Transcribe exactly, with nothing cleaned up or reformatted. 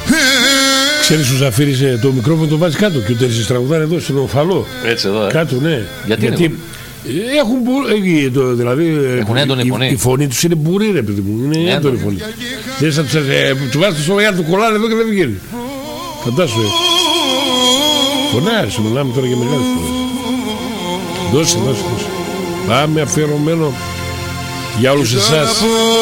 Ξέρεις ο Ζαφύρης το μικρόφωνο το βάζει κάτω και ο Τερζής τραγουδάνε εδώ στον Οφαλό. Έτσι εδώ, ε. Κάτω, ναι. Γιατί, Γιατί έχουν, ε, δηλαδή, έχουν έντονη η, φωνή. Η φωνή τους είναι μπουρή, ρε παιδί μου. Είναι έντονη, έντονη φωνή. Δεν θα τους ε, του βάζεις το σώμα, του κολλάνε εδώ και δεν βγαίνει. Φαντάσου, ε. Φωνάρεις, μιλάμε τώρα για μεγάλη φωνή. Δώσε, δώσε, δώσε. Πάμε αφιερωμένο για όλους εσάς.